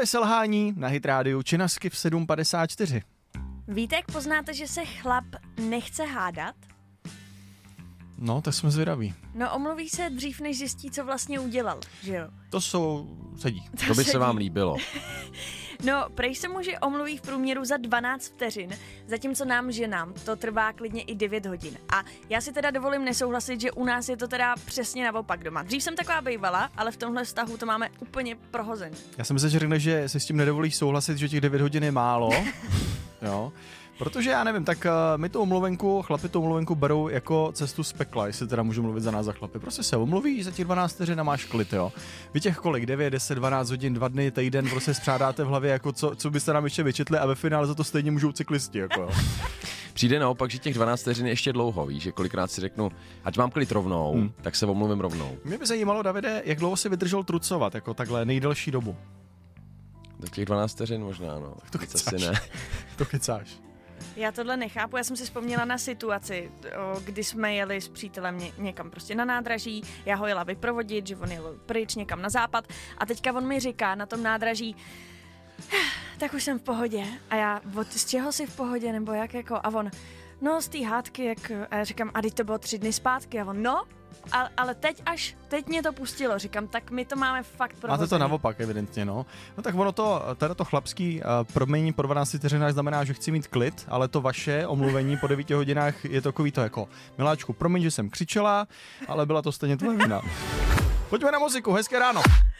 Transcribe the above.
selhání na Hit rádiu Činasky v 7.54. Víte, jak poznáte, že se chlap nechce hádat? No, tak jsme zvědaví. No, omluví se dřív, než zjistí, co vlastně udělal, že jo? To sedí. To by se vám líbilo. No, prej se muži omluví v průměru za 12 vteřin, zatímco nám, ženám, to trvá klidně i 9 hodin. A já si teda dovolím nesouhlasit, že u nás je to teda přesně naopak doma. Dřív jsem taková bývala, ale v tomhle vztahu to máme úplně prohozený. Já jsem myslel, že řekne, že si s tím nedovolíš souhlasit, že těch 9 hodin je málo. Jo. Protože já nevím, tak my tu omluvenku, chlapi tu omluvenku berou jako cestu z pekla, jestli teda můžu mluvit za nás za chlapy. Prostě se omluvíš, za těch 12 vteřin a máš klid, jo. Vy těch kolik? 9, 10, 12 hodin, 2 dny, týden, prostě spřádáte v hlavě, jako co byste nám ještě vyčetli a ve finále za to stejně můžou cyklisti, jako jo. Přijde naopak, že těch 12 vteřin je ještě dlouho, víš, že kolikrát si řeknu, ať mám klid rovnou, tak se omluvím rovnou. Mě by zajímalo, Davide, jak dlouho si vydržel trucovat, jako takhle nejdelší dobu. Do těch 12 vteřin možná, no. Tak to Víc kecáš. asi ne. To kecáš. Já tohle nechápu, já jsem si vzpomněla na situaci, kdy jsme jeli s přítelem někam prostě na nádraží, já ho jela vyprovodit, že on jel pryč někam na západ a teďka on mi říká na tom nádraží, tak už jsem v pohodě. A já, z čeho jsi v pohodě, nebo jak jako, a on, no z té hádky, jak, a já říkám, a teď to bylo 3 dny zpátky, a on, no, ale teď mě to pustilo, říkám, tak my to máme fakt prohozený. Máte to naopak, evidentně, no. No tak ono to chlapský promění po 12 vteřinách znamená, že chci mít klid, ale to vaše omluvení po 9 hodinách je takový to jako, miláčku, promiň, že jsem křičela, ale byla to stejně tvoje vina. Pojďme na muziku, hezké ráno.